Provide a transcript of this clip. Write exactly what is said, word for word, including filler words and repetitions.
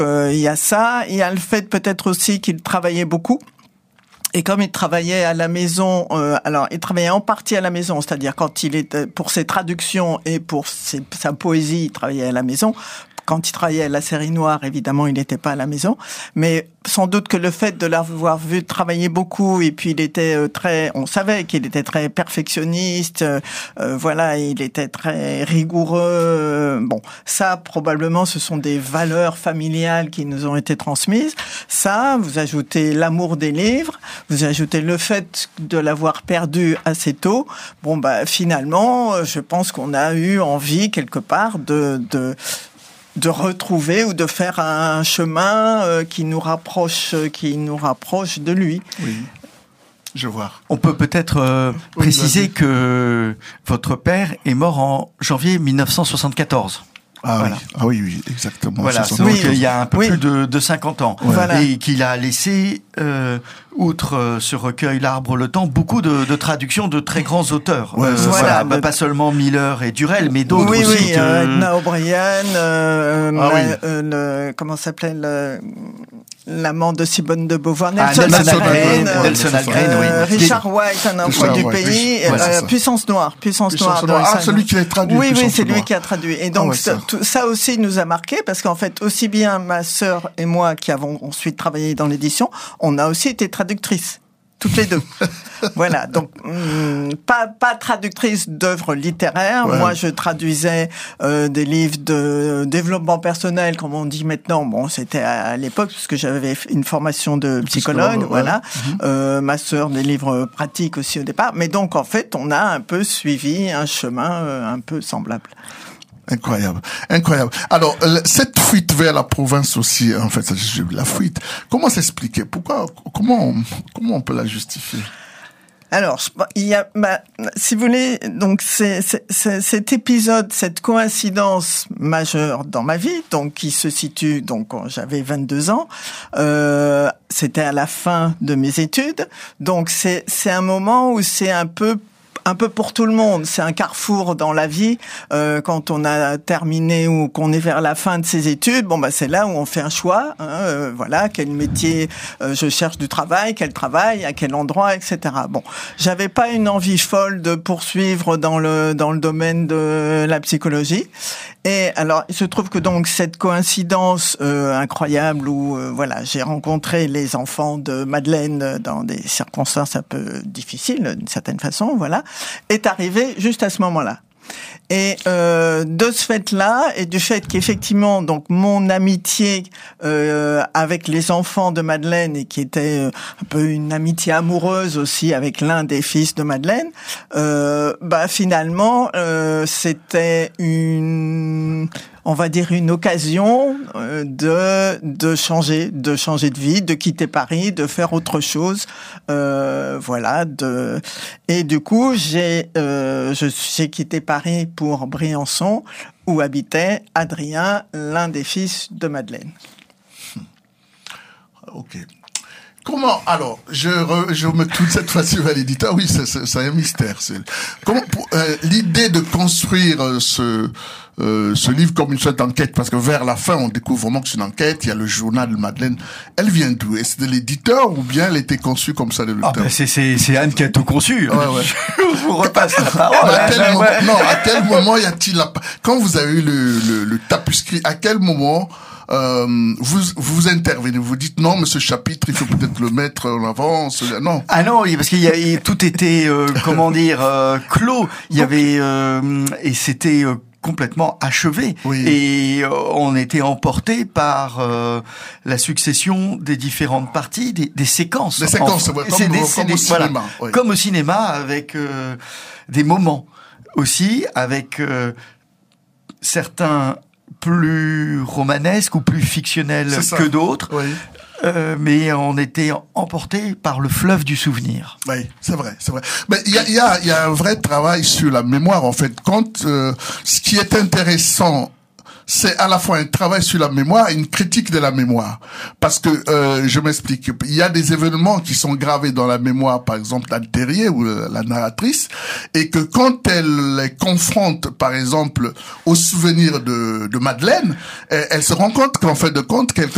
euh, il y a ça. Il y a le fait peut-être aussi qu'il travaillait beaucoup. Et comme il travaillait à la maison, euh, alors il travaillait en partie à la maison, c'est-à-dire quand il était pour ses traductions et pour ses, sa poésie, il travaillait à la maison. Quand il travaillait à la série noire, évidemment, il n'était pas à la maison. Mais sans doute que le fait de l'avoir vu travailler beaucoup, et puis il était très, on savait qu'il était très perfectionniste, euh, voilà, il était très rigoureux. Bon, ça, probablement, ce sont des valeurs familiales qui nous ont été transmises. Ça, vous ajoutez l'amour des livres, vous ajoutez le fait de l'avoir perdu assez tôt. Bon, bah, finalement, je pense qu'on a eu envie, quelque part, de, de, de retrouver ou de faire un chemin euh, qui nous rapproche, qui nous rapproche de lui. Oui, je vois. On peut peut-être euh, oui, préciser que votre père est mort en janvier mille neuf cent soixante-quatorze. Ah, voilà. oui. ah oui, oui, exactement. Voilà, soixante. donc oui, il y a un peu oui. plus de, de cinquante ans. Ouais. Voilà. Et qu'il a laissé, euh, outre euh, ce recueil L'Arbre le Temps, beaucoup de, de traductions de très grands auteurs. Ouais, euh, voilà, voilà, bah, de... pas seulement Miller et Durrell, mais d'autres oui, aussi. Oui, que... euh, Edna O'Brien, euh, Ah, la, oui. euh, le, comment s'appelait le, l'amant de Simone de Beauvoir, Ah, Nelson, Nelson Algren, Algren, euh, Nelson Algren, euh, oui. Richard White, un enfant Richard du White, pays, oui. Voilà, euh, c'est ça. Puissance Noire, Puissance, Puissance Noire. Noire. de Ah, Simon. celui qui a traduit Oui, oui, Puissance c'est lui Noire. qui a traduit. Et donc, Ah ouais, ça. ça. Tout, ça aussi nous a marqué parce qu'en fait, aussi bien ma sœur et moi qui avons ensuite travaillé dans l'édition, on a aussi été traductrices. Toutes les deux. Voilà. Donc, hum, pas, pas traductrice d'œuvres littéraires. Ouais. Moi, je traduisais euh, des livres de développement personnel, comme on dit maintenant. Bon, c'était à, à l'époque, parce que j'avais une formation de psychologue, Psychologue, voilà. ouais. Mm-hmm. Euh, ma sœur, des livres pratiques aussi au départ. Mais donc, en fait, on a un peu suivi un chemin euh, un peu semblable. Incroyable, incroyable. Alors, euh, cette fuite vers la province aussi, en fait, la fuite, comment s'expliquer? Pourquoi, comment, on, comment on peut la justifier? Alors, il y a, bah, si vous voulez, donc c'est, c'est, c'est cet épisode, cette coïncidence majeure dans ma vie, donc qui se situe, donc quand j'avais vingt-deux ans, euh, c'était à la fin de mes études, donc c'est c'est un moment où c'est un peu un peu pour tout le monde, c'est un carrefour dans la vie. Euh, quand on a terminé ou qu'on est vers la fin de ses études, bon bah c'est là où on fait un choix. Hein, euh, voilà, quel métier euh, je cherche du travail, quel travail, à quel endroit, et cetera. Bon, j'avais pas une envie folle de poursuivre dans le dans le domaine de la psychologie. Et alors, il se trouve que donc cette coïncidence euh, incroyable où euh, voilà, j'ai rencontré les enfants de Madeleine dans des circonstances un peu difficiles d'une certaine façon, voilà, est arrivée juste à ce moment-là. Et euh, de ce fait-là, et du fait qu'effectivement, donc mon amitié euh, avec les enfants de Madeleine, et qui était euh, un peu une amitié amoureuse aussi avec l'un des fils de Madeleine, euh, bah finalement, euh, c'était une, on va dire une occasion euh, de de changer, de changer de vie, de quitter Paris, de faire autre chose, euh, voilà. De et du coup, j'ai euh, je j'ai quitté Paris pour Briançon, où habitait Adrien, l'un des fils de Madeleine. Ok. Comment, alors, je, re, je me tourne cette fois-ci vers l'éditeur. Oui, c'est, c'est, c'est un mystère. C'est, comment, pour, euh, l'idée de construire euh, ce, euh, ce livre comme une sorte d'enquête, parce que vers la fin, on découvre vraiment que c'est une enquête, il y a le journal de Madeleine. Elle vient d'où? Est-ce de l'éditeur ou bien elle était conçue comme ça de l'auteur? Ah, ben c'est, c'est, c'est Anne qui a tout conçu. Ouais, ouais. Je vous repasse la parole. À quel Ouais, moment, ouais. non, à quel moment y a-t-il la, quand vous avez eu le, le, le tapuscrit, à quel moment, Euh, vous vous intervenez, vous dites non, mais ce chapitre, il faut peut-être le mettre en avant. Ce... Non. Ah non, parce qu'il y a il- tout était euh, comment dire euh, clos. Il y avait euh, et c'était euh, complètement achevé. Oui. Et euh, on était emporté par euh, la succession des différentes parties, des, des séquences. Des séquences, Enfin, ouais, comme, c'est des- comme c'est au des- voilà. cinéma. Oui. Comme au cinéma, avec euh, des moments aussi, avec euh, certains plus romanesques ou plus fictionnels C'est ça. que d'autres, Oui. euh, mais on était emporté par le fleuve du souvenir. Oui, c'est vrai, c'est vrai. Mais il y a, il y a, il y a un vrai travail sur la mémoire, en fait. Quand, euh, ce qui est intéressant, c'est à la fois un travail sur la mémoire et une critique de la mémoire. Parce que, euh, je m'explique, il y a des événements qui sont gravés dans la mémoire, par exemple, d'Anne Terrier ou euh, la narratrice, et que quand elle les confronte, par exemple, au souvenir de, de Madeleine, elle, elle se rend compte qu'en fait de compte, quelque